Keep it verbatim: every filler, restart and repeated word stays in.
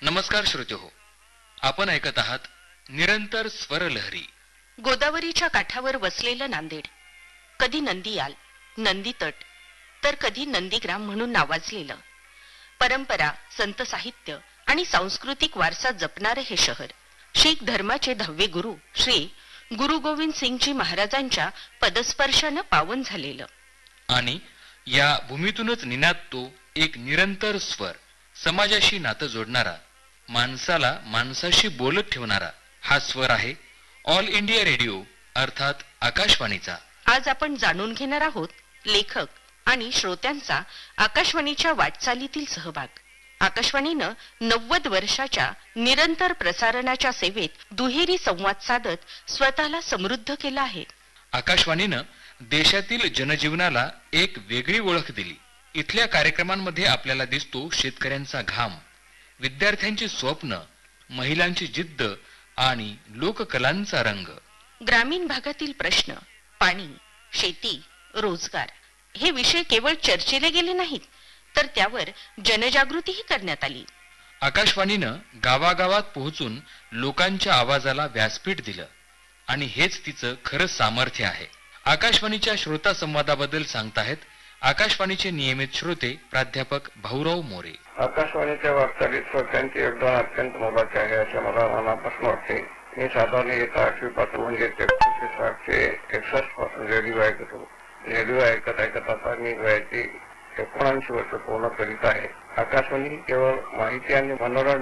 नमस्कार श्रोतेहो, आपण ऐकत आहात निरंतर स्वरलहरी. गोदावरीच्या काठावर वसलेलं नांदेड, कधी नंदियाल, नंदीतट, तर कधी नंदीग्राम म्हणून नावाजलेलं. परंपरा, संत साहित्य आणि सांस्कृतिक वारसा जपणारे हे शहर शीख धर्माचे दहावे गुरु श्री गुरु गोविंद सिंगजी महाराजांच्या पदस्पर्शानं पावन झालेलं. आणि या भूमीतूनच निनादतो एक निरंतर स्वर, समाजाशी नातं जोडणारा, माणसाला माणसाशी बोलत ठेवणारा हा स्वर आहे ऑल इंडिया रेडिओ अर्थात आकाशवाणीचा. आज आपण जाणून घेणार आहोत लेखक आणि श्रोत्यांचा आकाशवाणीच्या वाटचालीतील सहभाग. आकाशवाणीनं नव्वद वर्षाच्या निरंतर प्रसारणाच्या सेवेत दुहेरी संवाद साधत स्वतःला समृद्ध केलं आहे. आकाशवाणीनं देशातील जनजीवनाला एक वेगळी ओळख दिली. इथल्या कार्यक्रमांमध्ये आपल्याला दिसतो शेतकऱ्यांचा घाम, विद्यार्थ्यांची स्वप्न, महिलांची जिद्द आणि लोककलांचा रंग. ग्रामीण भागातील प्रश्न, पाणी, शेती, रोजगार हे विषय केवळ चर्चेले गेले नाहीत, तर त्यावर जनजागृतीही करण्यात आली. आकाशवाणीनं गावागावात पोहोचून लोकांच्या आवाजाला व्यासपीठ दिलं आणि हेच तिचं खरं सामर्थ्य आहे. आकाशवाणीच्या श्रोता संवादाबद्दल सांगताहेत आकाशवाणीचे नियमित श्रोते प्राध्यापक भाऊराव मोरे. आकाशवाणीच्या वाटचालीत श्रोत्यांचे योगदान अत्यंत मोलाचे आहे असे मला मनापासून वाटते. मी साधारण येत्या आठवी पासून म्हणजे एकोणीसशे सातशे एकसष्ट पासून रेडिओ ऐकत होतो. रेडिओ ऐकत ऐकत आता मी वयाची एकोणऐंशी वर्ष पूर्ण करीत आहे. आकाशवाणी केवळ माहिती आणि मनोरंजन